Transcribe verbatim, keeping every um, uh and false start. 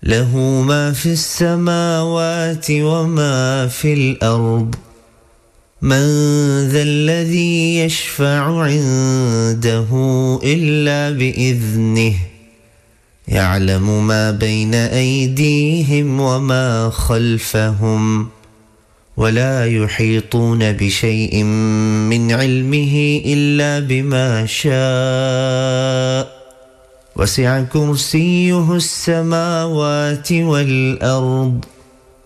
له ما في السماوات وما في الأرض من ذا الذي يشفع عنده إلا بإذنه يعلم ما بين أيديهم وما خلفهم ولا يحيطون بشيء من علمه إلا بما شاء وسع كرسيه السماوات والأرض